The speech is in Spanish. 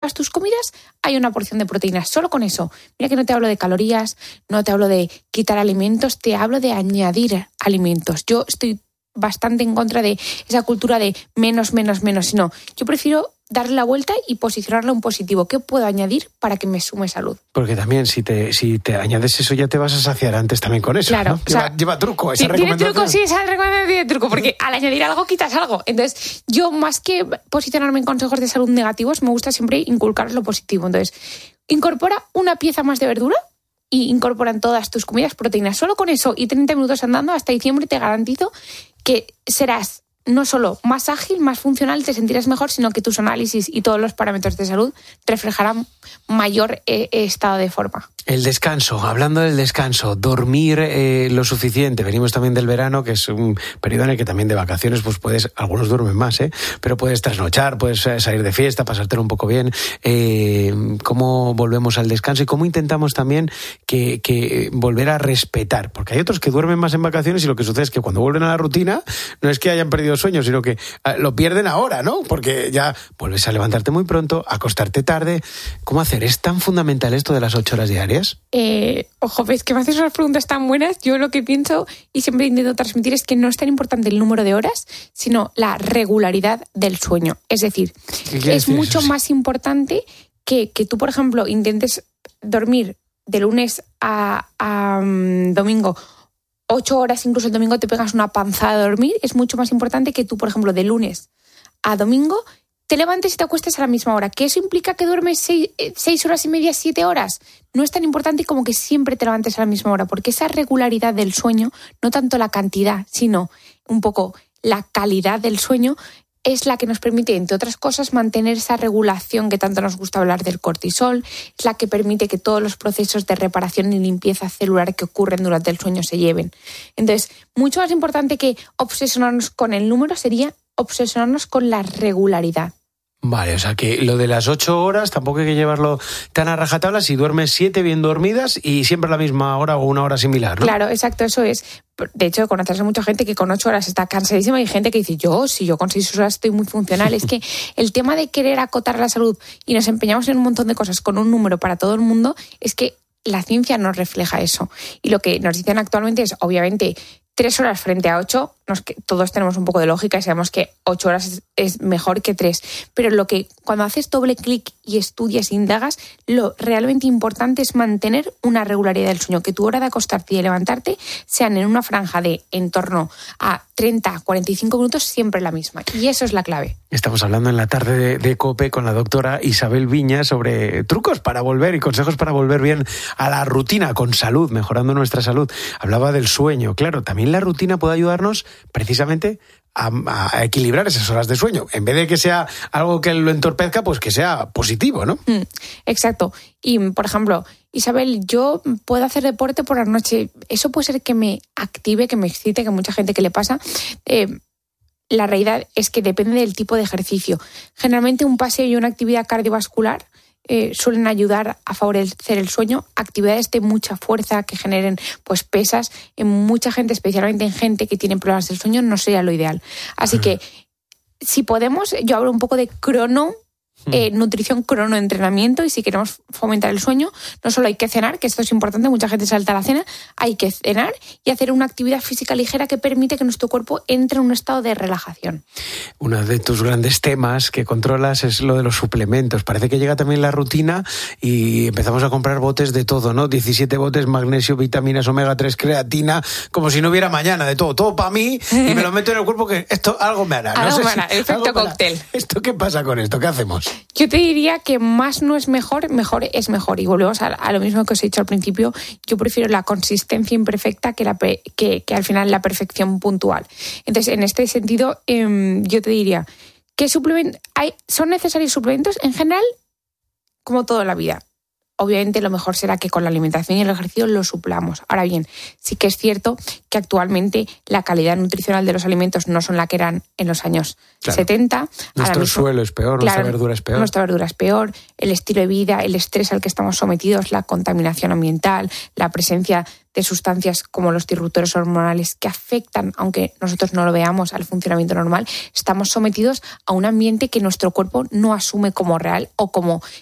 tus comidas hay una porción de proteínas, solo con eso. Mira que no te hablo de calorías, no te hablo de quitar alimentos, te hablo de añadir alimentos. Yo estoy bastante en contra de esa cultura de menos, sino yo prefiero darle la vuelta y posicionarlo en positivo. ¿Qué puedo añadir para que me sume salud? Porque también si te añades eso ya te vas a saciar antes también con eso, claro, ¿no? Lleva truco esa recomendación. Tiene truco, sí, esa recomendación tiene truco, porque al añadir algo quitas algo. Entonces, yo más que posicionarme en consejos de salud negativos, me gusta siempre inculcar lo positivo. Entonces, incorpora una pieza más de verdura y incorpora en todas tus comidas proteínas. Solo con eso y 30 minutos andando hasta diciembre te garantizo que serás no solo más ágil, más funcional, te sentirás mejor, sino que tus análisis y todos los parámetros de salud reflejarán mayor estado de forma. El descanso, hablando del descanso, dormir lo suficiente. Venimos también del verano, que es un periodo en el que también de vacaciones, pues algunos duermen más, pero puedes trasnochar, puedes salir de fiesta, pasártelo un poco bien. ¿Cómo volvemos al descanso y cómo intentamos también que volver a respetar? Porque hay otros que duermen más en vacaciones y lo que sucede es que cuando vuelven a la rutina, no es que hayan perdido sueño, sino que lo pierden ahora, ¿no? Porque ya vuelves a levantarte muy pronto, a acostarte tarde. ¿Cómo hacer? ¿Es tan fundamental esto de las 8 horas diarias? Ojo, ves que me haces unas preguntas tan buenas. Yo lo que pienso y siempre intento transmitir es que no es tan importante el número de horas, sino la regularidad del sueño. Es decir, es mucho más importante que tú, por ejemplo, intentes dormir de lunes a domingo 8 horas, incluso el domingo te pegas una panzada de dormir. Es mucho más importante que tú, por ejemplo, de lunes a domingo te levantes y te acuestes a la misma hora. ¿Que eso implica que duermes 6 horas y media, 7 horas? No es tan importante como que siempre te levantes a la misma hora, porque esa regularidad del sueño, no tanto la cantidad, sino un poco la calidad del sueño, es la que nos permite, entre otras cosas, mantener esa regulación que tanto nos gusta hablar del cortisol, es la que permite que todos los procesos de reparación y limpieza celular que ocurren durante el sueño se lleven. Entonces, mucho más importante que obsesionarnos con el número sería obsesionarnos con la regularidad. Vale, o sea que lo de las 8 horas tampoco hay que llevarlo tan a rajatabla si duermes 7 bien dormidas y siempre a la misma hora o una hora similar, ¿no? Claro, exacto, eso es. De hecho, conoces a mucha gente que con 8 horas está cansadísima y hay gente que dice, yo con 6 horas estoy muy funcional. Es que el tema de querer acotar la salud y nos empeñamos en un montón de cosas con un número para todo el mundo, es que la ciencia nos refleja eso. Y lo que nos dicen actualmente es, obviamente, 3 horas frente a 8, todos tenemos un poco de lógica y sabemos que 8 horas es mejor que 3. Pero cuando haces doble clic y estudias e indagas, lo realmente importante es mantener una regularidad del sueño, que tu hora de acostarte y de levantarte sean en una franja de en torno a 30, 45 minutos, siempre la misma. Y eso es la clave. Estamos hablando en la tarde de COPE con la doctora Isabel Viñas sobre trucos para volver y consejos para volver bien a la rutina con salud, mejorando nuestra salud. Hablaba del sueño. Claro, también la rutina puede ayudarnos precisamente a equilibrar esas horas de sueño. En vez de que sea algo que lo entorpezca, pues que sea positivo, ¿no? Exacto. Y, por ejemplo, Isabel, yo puedo hacer deporte por la noche. Eso puede ser que me active, que me excite, que a mucha gente que le pasa. La realidad es que depende del tipo de ejercicio. Generalmente un paseo y una actividad cardiovascular suelen ayudar a favorecer el sueño. Actividades de mucha fuerza que generen pues pesas en mucha gente, especialmente en gente que tiene problemas del sueño, no sería lo ideal. Así que si podemos, yo hablo un poco de nutrición, cronoentrenamiento, y si queremos fomentar el sueño, no solo hay que cenar, que esto es importante, mucha gente salta la cena, hay que cenar y hacer una actividad física ligera que permite que nuestro cuerpo entre en un estado de relajación. Uno de tus grandes temas que controlas es lo de los suplementos. Parece que llega también la rutina y empezamos a comprar botes de todo, ¿no? 17 botes, magnesio, vitaminas, omega 3, creatina, como si no hubiera mañana, de todo para mí, y me lo meto en el cuerpo que esto algo me hará. Algo me hará, efecto cóctel. ¿Esto qué pasa con esto? ¿Qué hacemos? Yo te diría que más no es mejor, mejor es mejor. Y volvemos a lo mismo que os he dicho al principio. Yo prefiero la consistencia imperfecta que al final la perfección puntual. Entonces, en este sentido, yo te diría que ¿son necesarios suplementos? En general, como todo en la vida. obviamente lo mejor será que con la alimentación y el ejercicio lo suplamos. Ahora bien, sí que es cierto que actualmente la calidad nutricional de los alimentos no son la que eran en los años 70. Nuestro suelo es peor, nuestra verdura es peor. Nuestra verdura es peor, el estilo de vida, el estrés al que estamos sometidos, la contaminación ambiental, la presencia de sustancias como los disruptores hormonales que afectan, aunque nosotros no lo veamos, al funcionamiento normal. Estamos sometidos a un ambiente que nuestro cuerpo no asume como real o como